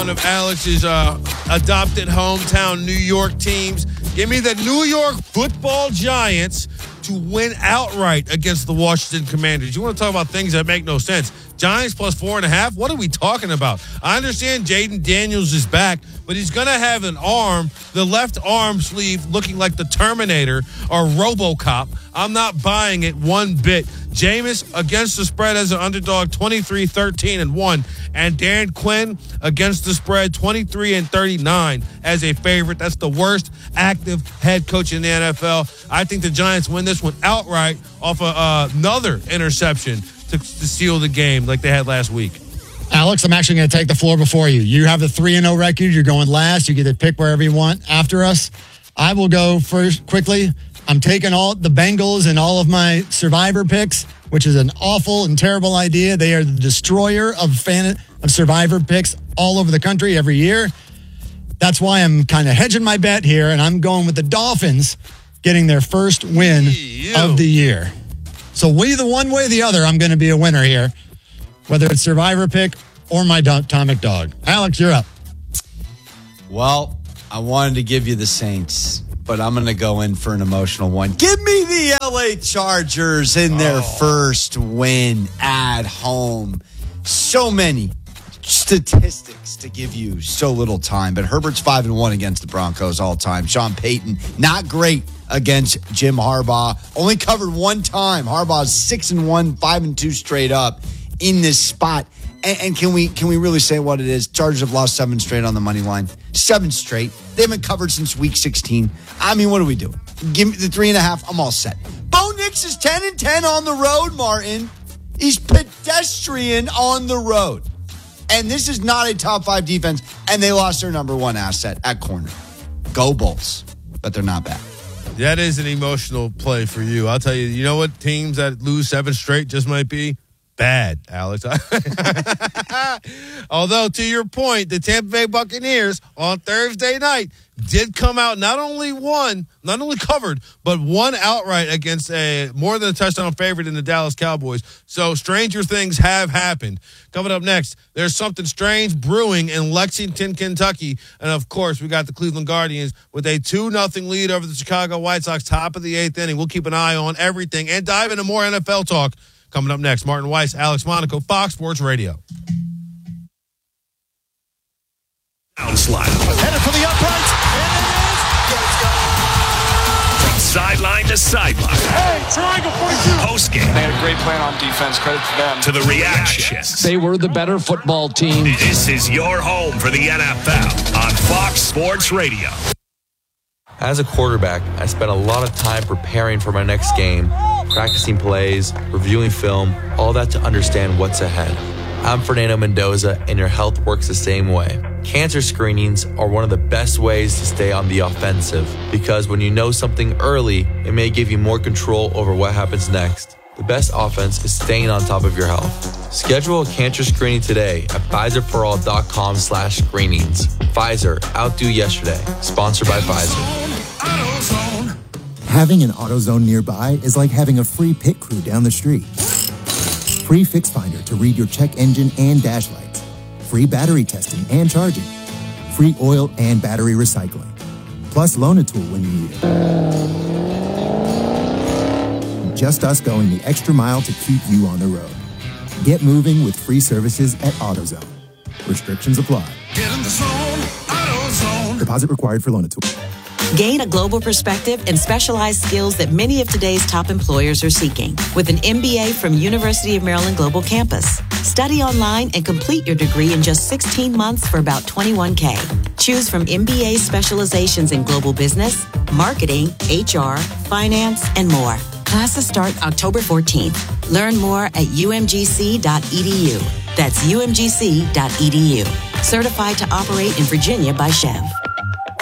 one of Alex's adopted hometown New York teams. Give me the New York Football Giants to win outright against the Washington Commanders. You want to talk about things that make no sense. Giants plus 4.5? What are we talking about? I understand Jaden Daniels is back, but he's going to have an arm, the left arm sleeve looking like the Terminator or RoboCop. I'm not buying it one bit. Jameis against the spread as an underdog, 23-13-1. And Dan Quinn against the spread, 23-39 as a favorite. That's the worst active head coach in the NFL. I think the Giants win this one outright off another interception to seal the game like they had last week. Alex, I'm actually going to take the floor before you. You have the 3-0 record. You're going last. You get to pick wherever you want after us. I will go first quickly. I'm taking all the Bengals and all of my survivor picks, which is an awful and terrible idea. They are the destroyer of survivor picks all over the country every year. That's why I'm kind of hedging my bet here, and I'm going with the Dolphins getting their first win of the year. So either one way or the other, I'm going to be a winner here, whether it's survivor pick or my atomic dog. Alex, you're up. Well, I wanted to give you the Saints, but I'm going to go in for an emotional one. Give me the LA Chargers in their first win at home. So many statistics to give you so little time, but Herbert's 5-1 against the Broncos all time. Sean Payton, not great against Jim Harbaugh. Only covered one time. Harbaugh's 6-1, 5-2 straight up in this spot. And can we really say what it is? Chargers have lost 7 straight on the money line. 7 straight. They haven't covered since week 16. I mean, what are we doing? Give me the 3.5. I'm all set. Bo Nix is 10-10 on the road, Martin. He's pedestrian on the road. And this is not a top 5 defense. And they lost their number 1 asset at corner. Go Bulls. But they're not bad. That is an emotional play for you. I'll tell you, you know what teams that lose 7 straight just might be? Bad, Alex. Although, to your point, the Tampa Bay Buccaneers on Thursday night did come out not only covered, but won outright against a more than a touchdown favorite in the Dallas Cowboys. So stranger things have happened. Coming up next, there's something strange brewing in Lexington, Kentucky. And, of course, we got the Cleveland Guardians with a 2-0 lead over the Chicago White Sox, top of the 8th inning. We'll keep an eye on everything and dive into more NFL talk. Coming up next, Martin Weiss, Alex Monaco, Fox Sports Radio. Downslide. Headed for the uprights. From sideline to sideline. Hey, triangle 42. Post game. They had a great plan on defense. Credit to them. To the reactions. They were the better football team. This is your home for the NFL on Fox Sports Radio. As a quarterback, I spent a lot of time preparing for my next game, practicing plays, reviewing film, all that to understand what's ahead. I'm Fernando Mendoza, and your health works the same way. Cancer screenings are one of the best ways to stay on the offensive, because when you know something early, it may give you more control over what happens next. The best offense is staying on top of your health. Schedule a cancer screening today at PfizerForAll.com/screenings. Pfizer, outdo yesterday. Sponsored by Pfizer. Having an AutoZone nearby is like having a free pit crew down the street. Free Fix Finder to read your check engine and dash lights. Free battery testing and charging. Free oil and battery recycling. Plus loan a tool when you need it. Just us going the extra mile to keep you on the road. Get moving with free services at AutoZone. Restrictions apply. Get in the zone, AutoZone. Deposit required for loan a tool. Gain a global perspective and specialized skills that many of today's top employers are seeking with an MBA from University of Maryland Global Campus. Study online and complete your degree in just 16 months for about $21,000. Choose from MBA specializations in global business, marketing, HR, finance, and more. Classes start October 14th. Learn more at umgc.edu. That's umgc.edu. Certified to operate in Virginia by Chev.